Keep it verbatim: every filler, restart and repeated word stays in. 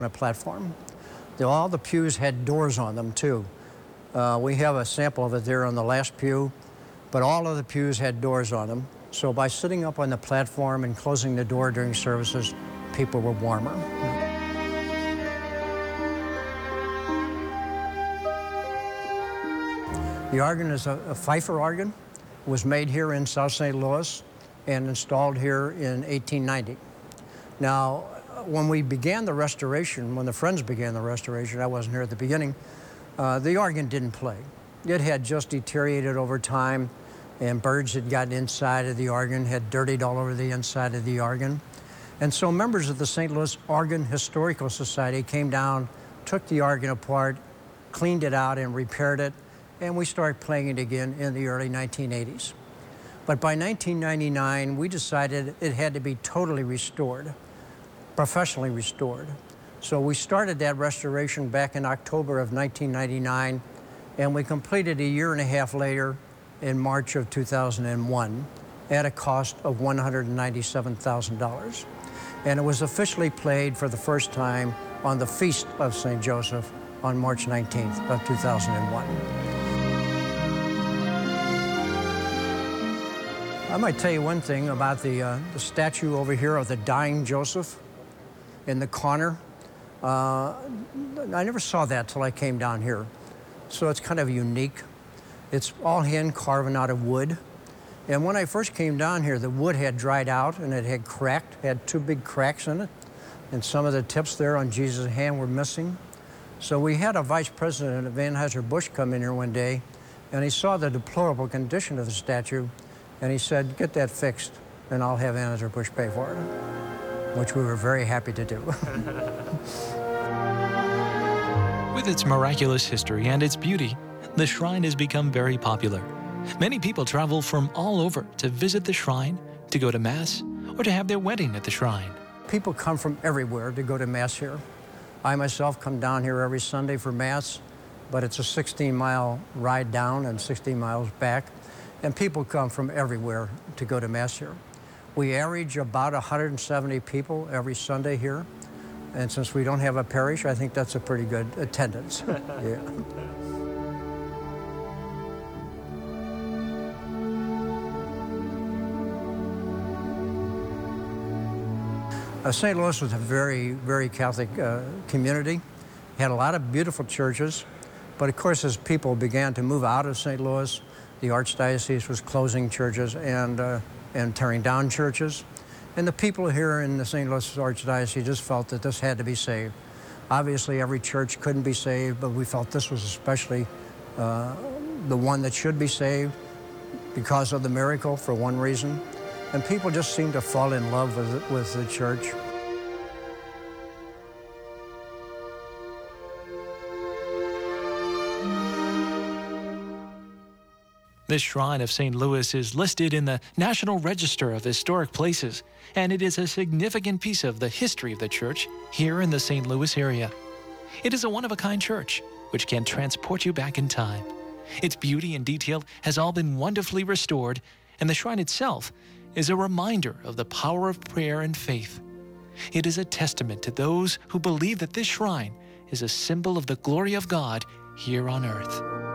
a platform. The, all the pews had doors on them, too. Uh, we have a sample of it there on the last pew, but all of the pews had doors on them. So by sitting up on the platform and closing the door during services, people were warmer. The organ is a, a Pfeiffer organ. It was made here in South Saint Louis and installed here in eighteen ninety. Now, when we began the restoration, when the Friends began the restoration, I wasn't here at the beginning, uh, the organ didn't play. It had just deteriorated over time, and birds had gotten inside of the organ, had dirtied all over the inside of the organ. And so members of the Saint Louis Organ Historical Society came down, took the organ apart, cleaned it out and repaired it, and we started playing it again in the early nineteen eighties. But by nineteen ninety-nine, we decided it had to be totally restored, professionally restored. So we started that restoration back in October of nineteen ninety-nine, and we completed a year and a half later in March of two thousand one at a cost of one hundred ninety-seven thousand dollars. And it was officially played for the first time on the Feast of Saint Joseph on March nineteenth of two thousand one. I might tell you one thing about the, uh, the statue over here of the dying Joseph in the corner. Uh, I never saw that till I came down here. So it's kind of unique. It's all hand carved out of wood. And when I first came down here, the wood had dried out and it had cracked, had two big cracks in it. And some of the tips there on Jesus' hand were missing. So we had a vice president of Anheuser-Busch come in here one day, and he saw the deplorable condition of the statue, and he said, "Get that fixed, and I'll have Anheuser-Busch pay for it," which we were very happy to do. With its miraculous history and its beauty, the shrine has become very popular. Many people travel from all over to visit the shrine, to go to Mass, or to have their wedding at the shrine. People come from everywhere to go to Mass here. I myself come down here every Sunday for Mass, but it's a sixteen mile ride down and sixteen miles back, and people come from everywhere to go to Mass here. We average about one hundred seventy people every Sunday here, and since we don't have a parish, I think that's a pretty good attendance. Yeah. Uh, Saint Louis was a very, very Catholic uh, community. Had a lot of beautiful churches, but of course as people began to move out of Saint Louis, the Archdiocese was closing churches and, uh, and tearing down churches. And the people here in the Saint Louis Archdiocese just felt that this had to be saved. Obviously every church couldn't be saved, but we felt this was especially uh, the one that should be saved because of the miracle, for one reason. And people just seemed to fall in love with, it, with the church. This shrine of Saint Louis is listed in the National Register of Historic Places, and it is a significant piece of the history of the church here in the Saint Louis area. It is a one-of-a-kind church, which can transport you back in time. Its beauty and detail has all been wonderfully restored, and the shrine itself is a reminder of the power of prayer and faith. It is a testament to those who believe that this shrine is a symbol of the glory of God here on earth.